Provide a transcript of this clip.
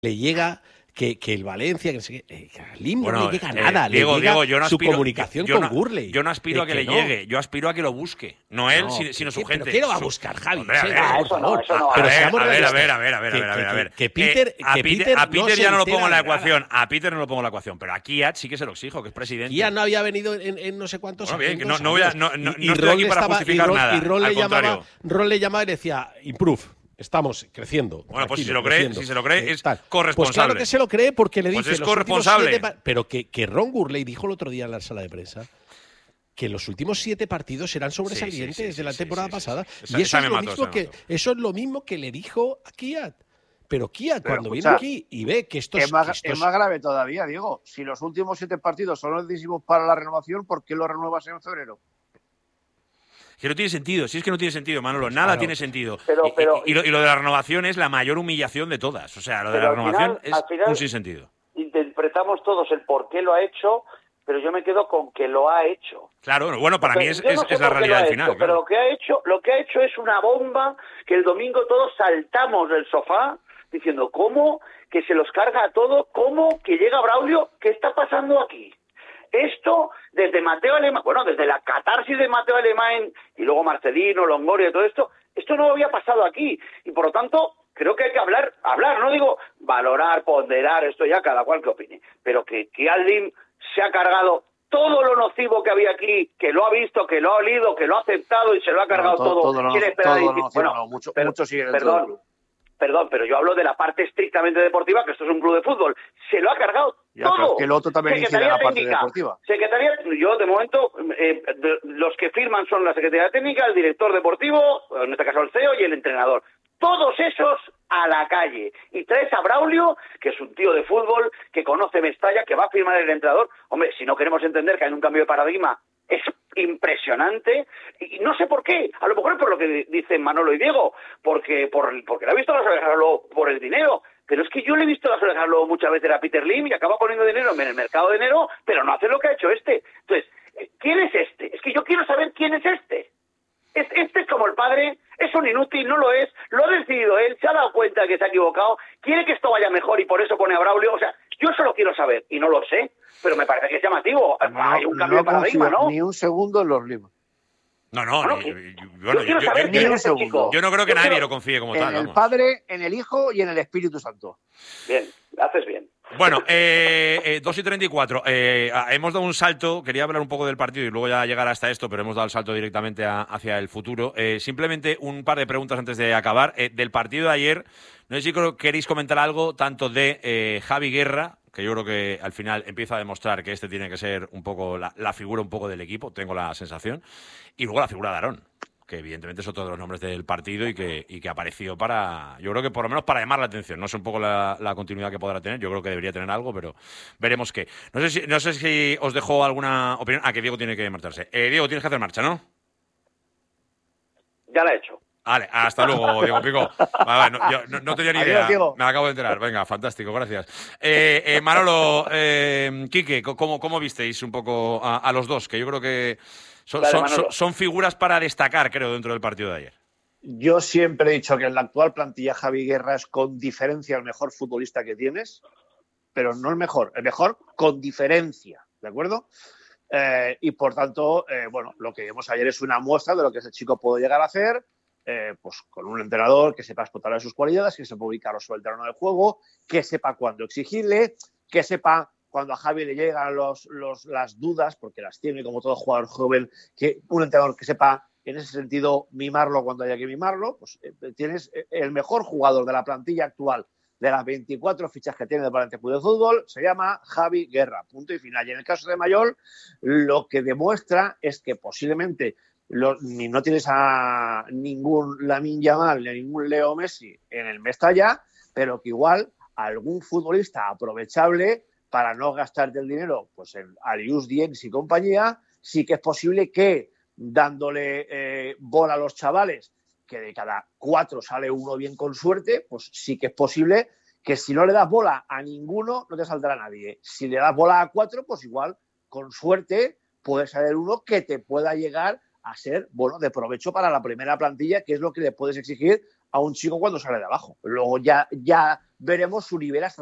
le llega que el Valencia, que no sé qué, a Lim no le llega nada. Diego, le llega yo no su aspiro, comunicación con Gurley. Yo no aspiro a que le llegue, yo aspiro a que lo busque. No él, sino su gente. ¿Pero qué lo va a buscar, Javi? Hombre, por favor. A ver. Que Peter a Peter ya no lo pongo en la ecuación. A Peter no lo pongo en la ecuación. Pero a Kiat sí que se lo exijo, que es presidente. Kiat no había venido en no sé cuántos años. Bien, no estoy aquí para justificar nada. Y Ron le llamaba y decía, improve. Estamos creciendo. Bueno, pues si se lo cree, es corresponsable. Pues claro que se lo cree porque le dice… Pues es corresponsable. Pero que Ron Gurley dijo el otro día en la sala de prensa que los últimos 7 partidos serán sobresalientes de la temporada pasada. Y eso es lo mismo que le dijo a Kiat. Pero Kiat, cuando viene aquí y ve que esto es más grave todavía, Diego. Si los últimos 7 partidos son los decisivos para la renovación, ¿por qué lo renuevas en febrero? Que no tiene sentido, si es que no tiene sentido, Manolo, nada tiene sentido. Y lo de la renovación es la mayor humillación de todas. O sea, lo de la renovación es un sinsentido. Interpretamos todos el por qué lo ha hecho, pero yo me quedo con que lo ha hecho. Claro, bueno, para mí es la realidad del final. Pero lo que ha hecho es una bomba que el domingo todos saltamos del sofá diciendo, ¿cómo? Que se los carga a todo, ¿cómo? Que llega Braulio, ¿qué está pasando aquí? Esto, desde Mateo Alemán, desde la catarsis de Mateo Alemán y luego Marcelino, Longoria y todo esto no había pasado aquí. Y por lo tanto, creo que hay que hablar, no digo valorar, ponderar, esto ya cada cual que opine, pero que Aldim se ha cargado todo lo nocivo que había aquí, que lo ha visto, que lo ha olido, que lo ha aceptado y se lo ha cargado todo. Mucho sigue dentro del club. Perdón, pero yo hablo de la parte estrictamente deportiva, que esto es un club de fútbol. Se lo ha cargado todo. Que el otro también incide la parte deportiva. Yo, de momento, los que firman son la Secretaría Técnica, el director deportivo, en este caso el CEO, y el entrenador. Todos esos a la calle. Y traes a Braulio, que es un tío de fútbol, que conoce Mestalla, que va a firmar el entrenador. Hombre, si no queremos entender que hay un cambio de paradigma, es impresionante, y no sé por qué, a lo mejor es por lo que dicen Manolo y Diego, porque le ha visto las orejas al lobo por el dinero, pero es que yo le he visto las orejas al lobo muchas veces a Peter Lim y acaba poniendo dinero en el mercado de enero, pero no hace lo que ha hecho este. Entonces, ¿quién es este? Es que yo quiero saber quién es este. Este es como el padre, es un inútil, no lo es, lo ha decidido él, se ha dado cuenta de que se ha equivocado, quiere que esto vaya mejor y por eso pone a Braulio, o sea, yo solo quiero saber, y no lo sé, pero me parece que es llamativo. Hay un cambio de paradigma, ¿no? Ni un segundo en los libros. Yo no creo que nadie lo confíe como tal. En el Padre, en el Hijo y en el Espíritu Santo. Bien, haces bien. Bueno, 2:34. Hemos dado un salto, quería hablar un poco del partido y luego ya llegar hasta esto, pero hemos dado el salto directamente hacia el futuro. Simplemente un par de preguntas antes de acabar. Del partido de ayer, no sé si queréis comentar algo tanto de Javi Guerra, que yo creo que al final empieza a demostrar que este tiene que ser un poco la figura un poco del equipo, tengo la sensación, y luego la figura de Aarón, que evidentemente es otro de los nombres del partido y que apareció para, yo creo que por lo menos para llamar la atención. No sé un poco la continuidad que podrá tener, yo creo que debería tener algo, pero veremos qué. No sé si os dejo alguna opinión. Que Diego tiene que marcharse. Diego, tienes que hacer marcha, ¿no? Ya la he hecho. Vale, hasta luego, Diego Pico. Vale, no tenía ni idea. Me acabo de enterar. Venga, fantástico, gracias. Manolo, Quique, ¿cómo visteis un poco a los dos? Que yo creo que son figuras para destacar, creo, dentro del partido de ayer. Yo siempre he dicho que en la actual plantilla Javi Guerra es con diferencia el mejor futbolista que tienes, pero no el mejor con diferencia, ¿de acuerdo? Y por tanto, lo que vimos ayer es una muestra de lo que ese chico puede llegar a hacer, pues con un entrenador que sepa explotar sus cualidades, que sepa ubicarlo sobre el terreno de juego, que sepa cuándo exigirle, que sepa cuando a Javi le llegan las dudas, porque las tiene como todo jugador joven, que un entrenador que sepa en ese sentido mimarlo cuando haya que mimarlo, pues tienes el mejor jugador de la plantilla actual de las 24 fichas que tiene el Valencia Club de Fútbol, se llama Javi Guerra, punto y final. Y en el caso de Mayol, lo que demuestra es que posiblemente ni no tienes a ningún Lamine Yamal ni a ningún Leo Messi en el Mestalla, pero que igual algún futbolista aprovechable para no gastarte el dinero pues en Alius Dieng y compañía, sí que es posible que dándole bola a los chavales, que de cada 4 sale uno bien con suerte, pues sí que es posible que si no le das bola a ninguno no te saldrá nadie. Si le das bola a 4, pues igual con suerte puede salir uno que te pueda llegar a ser de provecho para la primera plantilla, que es lo que le puedes exigir a un chico cuando sale de abajo. Luego ya veremos su nivel hasta